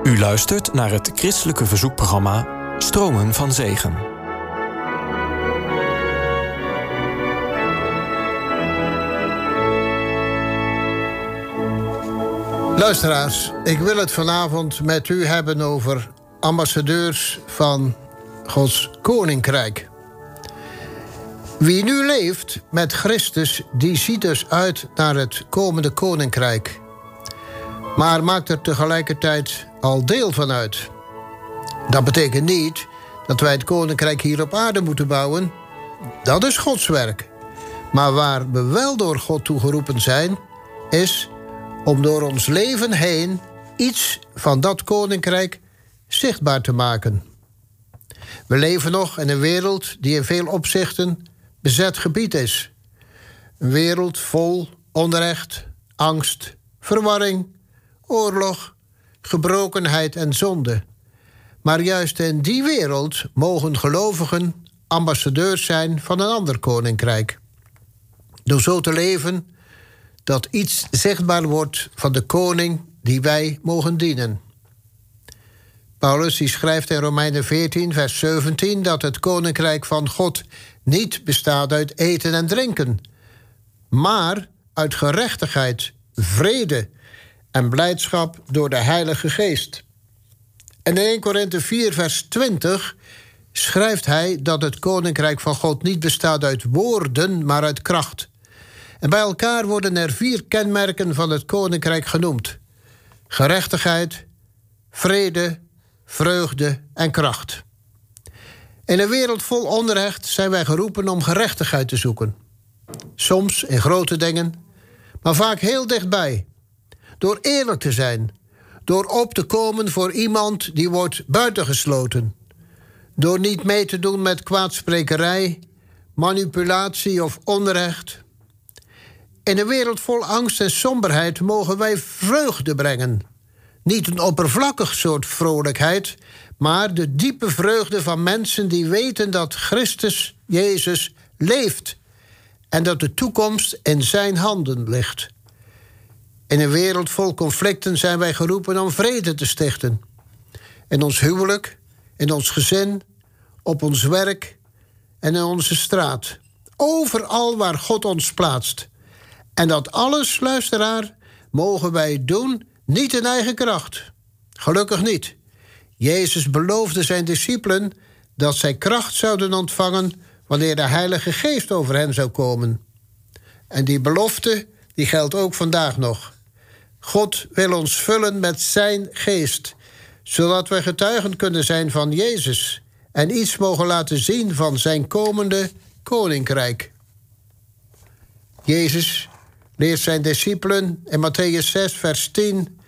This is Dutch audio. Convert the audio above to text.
U luistert naar het christelijke verzoekprogramma Stromen van Zegen. Luisteraars, ik wil het vanavond met u hebben over ambassadeurs van Gods Koninkrijk. Wie nu leeft met Christus, die ziet dus uit naar het komende Koninkrijk. Maar maakt er tegelijkertijd al deel van uit. Dat betekent niet dat wij het Koninkrijk hier op aarde moeten bouwen. Dat is Gods werk. Maar waar we wel door God toegeroepen zijn, is om door ons leven heen iets van dat Koninkrijk zichtbaar te maken. We leven nog in een wereld die in veel opzichten bezet gebied is. Een wereld vol onrecht, angst, verwarring, oorlog, gebrokenheid en zonde. Maar juist in die wereld mogen gelovigen ambassadeurs zijn van een ander koninkrijk. Door zo te leven dat iets zichtbaar wordt van de koning die wij mogen dienen. Paulus die schrijft in Romeinen 14, vers 17... dat het koninkrijk van God niet bestaat uit eten en drinken, maar uit gerechtigheid, vrede en blijdschap door de Heilige Geest. En in 1 Korinthe 4, vers 20 schrijft hij dat het koninkrijk van God niet bestaat uit woorden, maar uit kracht. En bij elkaar worden er 4 kenmerken van het koninkrijk genoemd: gerechtigheid, vrede, vreugde en kracht. In een wereld vol onrecht zijn wij geroepen om gerechtigheid te zoeken. Soms in grote dingen, maar vaak heel dichtbij. Door eerlijk te zijn, door op te komen voor iemand die wordt buitengesloten. Door niet mee te doen met kwaadsprekerij, manipulatie of onrecht. In een wereld vol angst en somberheid mogen wij vreugde brengen. Niet een oppervlakkig soort vrolijkheid, maar de diepe vreugde van mensen die weten dat Christus, Jezus, leeft en dat de toekomst in zijn handen ligt. In een wereld vol conflicten zijn wij geroepen om vrede te stichten. In ons huwelijk, in ons gezin, op ons werk en in onze straat. Overal waar God ons plaatst. En dat alles, luisteraar, mogen wij doen niet in eigen kracht. Gelukkig niet. Jezus beloofde zijn discipelen dat zij kracht zouden ontvangen wanneer de Heilige Geest over hen zou komen. En die belofte, die geldt ook vandaag nog. God wil ons vullen met zijn geest, zodat we getuigen kunnen zijn van Jezus en iets mogen laten zien van zijn komende koninkrijk. Jezus leert zijn discipelen in Mattheüs 6, vers 10